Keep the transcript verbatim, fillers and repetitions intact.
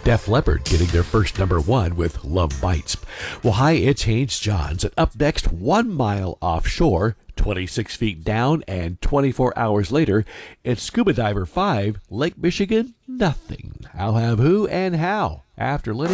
Def Leppard getting their first number one with Love Bites. Well, hi, it's Haynes Johns, and up next, One Mile Offshore, twenty-six feet down, and twenty-four hours later, it's Scuba Diver five, Lake Michigan, nothing. I'll have who and how after Lenny.